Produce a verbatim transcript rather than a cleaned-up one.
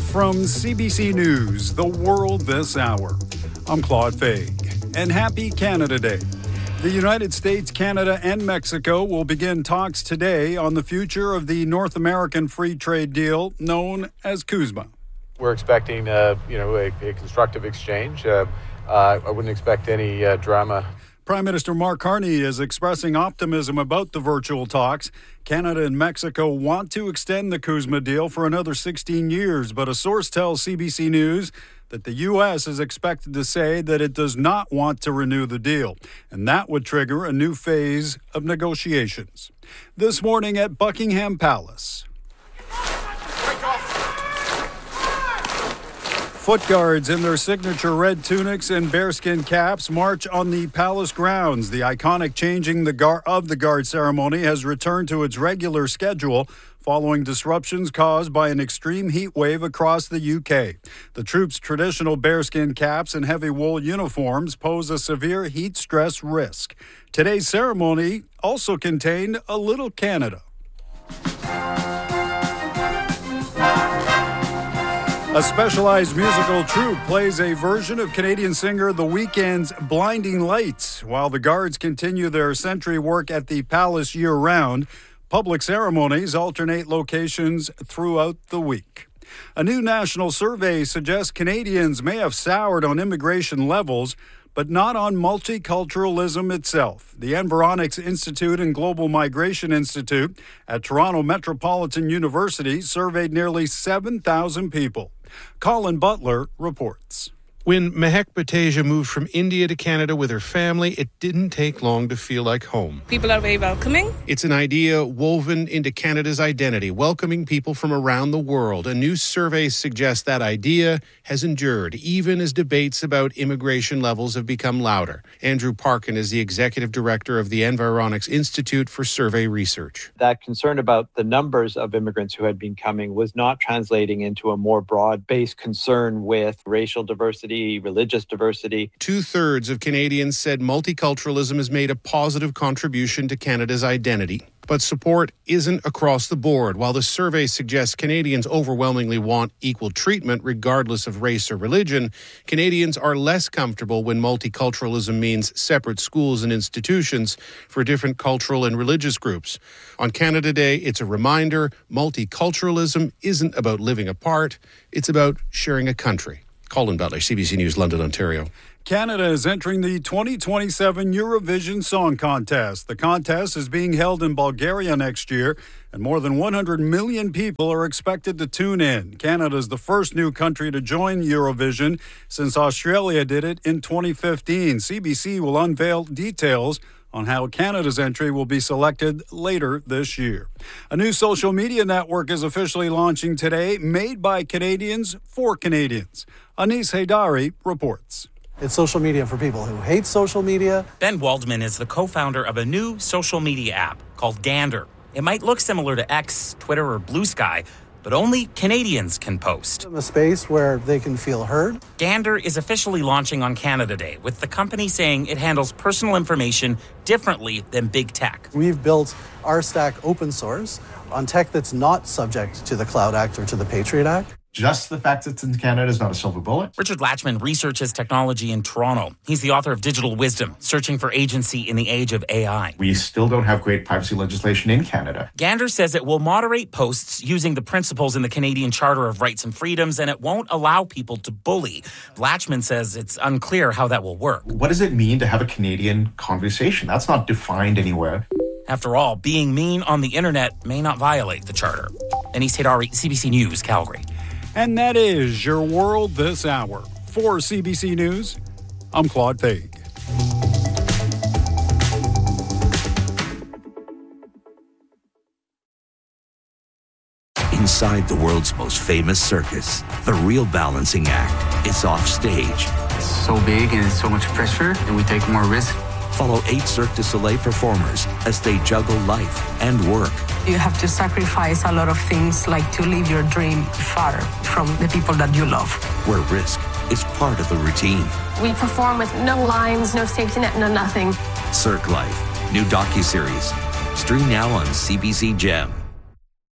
from C B C News, The World This Hour. I'm Claude Faig, and happy Canada Day. The United States, Canada, and Mexico will begin talks today on the future of the North American free trade deal known as CUSMA. We're expecting, uh, you know, a, a constructive exchange. Uh, uh, I wouldn't expect any uh, drama. Prime Minister Mark Carney is expressing optimism about the virtual talks. Canada and Mexico want to extend the CUSMA deal for another sixteen years, but a source tells C B C News that the U S is expected to say that it does not want to renew the deal, and that would trigger a new phase of negotiations. This morning at Buckingham Palace. Foot guards in their signature red tunics and bearskin caps march on the palace grounds. The iconic changing the guard of the guard ceremony has returned to its regular schedule following disruptions caused by an extreme heat wave across the U K. The troops' traditional bearskin caps and heavy wool uniforms pose a severe heat stress risk. Today's ceremony also contained a little Canada. A specialized musical troupe plays a version of Canadian singer The Weeknd's Blinding Lights. While the guards continue their sentry work at the palace year-round, public ceremonies alternate locations throughout the week. A new national survey suggests Canadians may have soured on immigration levels, but not on multiculturalism itself. The Environics Institute and Global Migration Institute at Toronto Metropolitan University surveyed nearly seven thousand people. Colin Butler reports. When Mehek Bateja moved from India to Canada with her family, it didn't take long to feel like home. People are very welcoming. It's an idea woven into Canada's identity, welcoming people from around the world. A new survey suggests that idea has endured, even as debates about immigration levels have become louder. Andrew Parkin is the executive director of the Environics Institute for Survey Research. That concern about the numbers of immigrants who had been coming was not translating into a more broad-based concern with racial diversity, religious diversity. Two-thirds of Canadians said multiculturalism has made a positive contribution to Canada's identity. But support isn't across the board. While the survey suggests Canadians overwhelmingly want equal treatment regardless of race or religion, Canadians are less comfortable when multiculturalism means separate schools and institutions for different cultural and religious groups. On Canada Day, it's a reminder multiculturalism isn't about living apart, it's about sharing a country. Colin Butler, C B C News, London, Ontario. Canada is entering the twenty twenty-seven Eurovision Song Contest. The contest is being held in Bulgaria next year, and more than one hundred million people are expected to tune in. Canada is the first new country to join Eurovision since Australia did it in twenty fifteen. C B C will unveil details on how Canada's entry will be selected later this year. A new social media network is officially launching today, made by Canadians for Canadians. Anis Haidari reports. It's social media for people who hate social media. Ben Waldman is the co-founder of a new social media app called Gander. It might look similar to X, Twitter, or Blue Sky, but only Canadians can post. In a space where they can feel heard. Gander is officially launching on Canada Day, with the company saying it handles personal information differently than big tech. We've built our stack open source on tech that's not subject to the Cloud Act or to the Patriot Act. Just the fact that it's in Canada is not a silver bullet. Richard Latchman researches technology in Toronto. He's the author of Digital Wisdom, Searching for Agency in the Age of A I. We still don't have great privacy legislation in Canada. Gander says it will moderate posts using the principles in the Canadian Charter of Rights and Freedoms, and it won't allow people to bully. Latchman says it's unclear how that will work. What does it mean to have a Canadian conversation? That's not defined anywhere. After all, being mean on the internet may not violate the Charter. Anis Haidari, C B C News, Calgary. And that is your World This Hour. For C B C News, I'm Claude Faig. Inside the world's most famous circus, the real balancing act is off stage. It's so big and it's so much pressure, and we take more risk. Follow eight Cirque du Soleil performers as they juggle life and work. You have to sacrifice a lot of things, like to live your dream far from the people that you love. Where risk is part of the routine. We perform with no lines, no safety net, no nothing. Cirque Life, new docuseries. Stream now on C B C Gem.